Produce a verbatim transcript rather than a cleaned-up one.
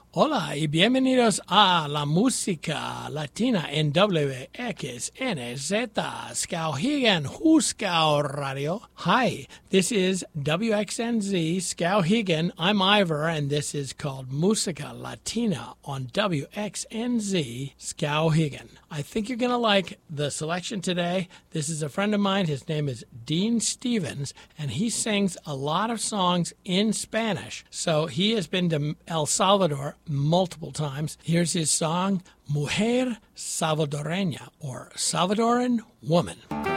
Hola y bienvenidos a la música latina en W X N Z Skowhegan Huskow Radio. Hi, this is W X N Z Skowhegan. I'm Ivor, and this is called Musica Latina on W X N Z Skowhegan. I think you're going to like the selection today. This is a friend of mine. His name is Dean Stevens, and he sings a lot of songs in Spanish. So he has been to El Salvador multiple times. Here's his song, Mujer Salvadoreña, or Salvadoran Woman.